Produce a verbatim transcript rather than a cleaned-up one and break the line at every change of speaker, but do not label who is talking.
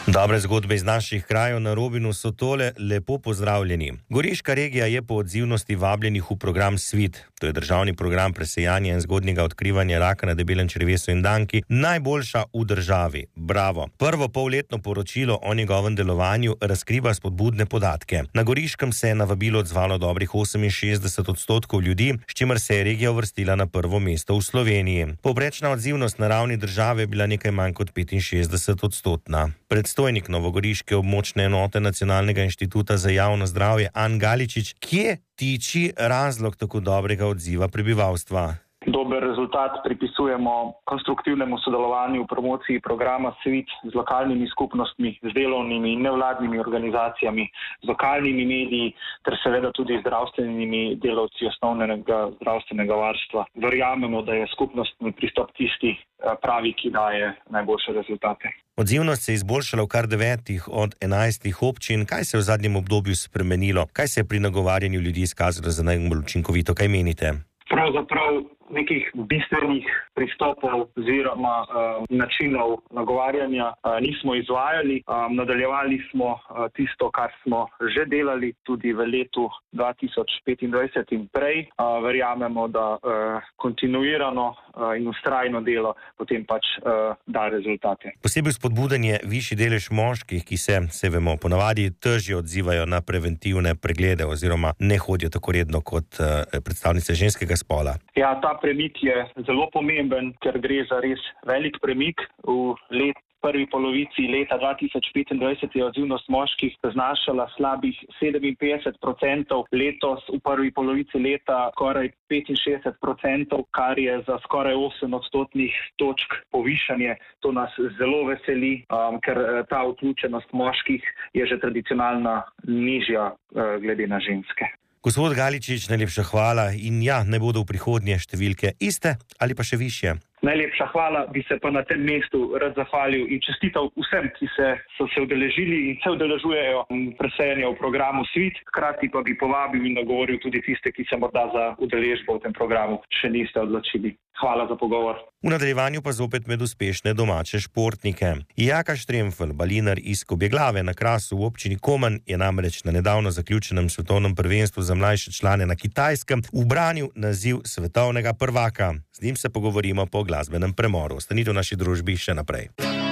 Dobre zgodbe iz naših krajev na Robinu so tole, lepo pozdravljeni. Goriška regija je po odzivnosti vabljenih v program Svit, to je državni program presejanja in zgodnjega odkrivanja raka na debelem črevesu in danki, najboljša v državi. Bravo. Prvo polletno poročilo o njegovem delovanju razkriva spodbudne podatke. Na Goriškem se je na vabilo odzvalo dobrih oseminšestdeset odstotkov ljudi, s čimer se je regija uvrstila na prvo mesto v Sloveniji. Povprečna odzivnost na ravni države je bila nekaj manj kot petinšestdeset odstotna. Predstojnik novogoriške območne enote Nacionalnega inštituta za javno zdravje An Galičič, kje tiči razlog tako dobrega odziva prebivalstva?
Dober rezultat pripisujemo konstruktivnemu sodelovanju v promociji programa Svit z lokalnimi skupnostmi, z delovnimi in nevladnimi organizacijami, z lokalnimi mediji ter seveda tudi zdravstvenimi delavci osnovnega zdravstvenega varstva. Verjamemo, da je skupnostni pristop tisti pravi, ki daje najboljše rezultate.
Odzivnost se je izboljšala v kar devetih od enajstih občin. Kaj se je v zadnjem obdobju spremenilo? Kaj se je pri nagovarjanju ljudi izkazalo za najbolj učinkovito? Kaj menite?
Pravzaprav nekih bistvenih pristopov oziroma uh, načinov nagovarjanja uh, nismo izvajali. Um, nadaljevali smo uh, tisto, kar smo že delali tudi v letu dva tisoč petindvajset in prej. Uh, verjamemo, da uh, kontinuirano uh, in vztrajno delo potem pač uh, da rezultate.
Posebej spodbuden je višji delež moških, ki se, se vemo, ponavadi težje odzivajo na preventivne preglede oziroma ne hodijo tako redno kot uh, predstavnice ženskega spola.
Ja, ta premik je zelo pomemben, ker gre za res velik premik. V let, prvi polovici leta dva tisoč petindvajset je odzivnost moških znašala slabih sedeminpetdeset procentov, letos v prvi polovici leta skoraj petinšestdeset procentov, kar je za skoraj osem odstotnih točk povišanje. To nas zelo veseli, um, ker ta vključenost moških je že tradicionalna nižja uh, glede na ženske.
Gospod Galičič, najlepša hvala in ja, ne bodo v prihodnje številke iste ali pa še višje.
Najlepša hvala, bi se pa na tem mestu rad zahvalil in čestital vsem, ki se, so se udeležili in se udeležujejo presejanja v programu Svit. Hkrati pa bi povabil in nagovoril tudi tiste, ki se morda za udeležbo v tem programu še niste odločili. Hvala za pogovor.
V nadaljevanju pa zopet med uspešne domače športnike. Jaka Štremfelj, balinar iz Kobjeglave na Krasu v občini Komen, je namreč na nedavno zaključenem svetovnem prvenstvu za mlajše člane na Kitajskem ubranil naziv svetovnega prvaka. Z njim se pogovorimo po glasbenem premoru. Ostanite v naši družbi še naprej.